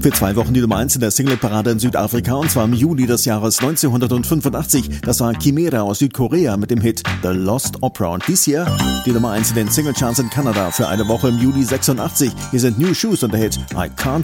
Für 2 Wochen die Nummer 1 in der Singleparade in Südafrika, und zwar im Juli des Jahres 1985. Das war Chimera aus Südkorea mit dem Hit The Lost Opera. Und dies hier die Nummer 1 in den Singlecharts in Kanada für eine Woche im Juli 86. Hier sind New Shoes und der Hit I Can't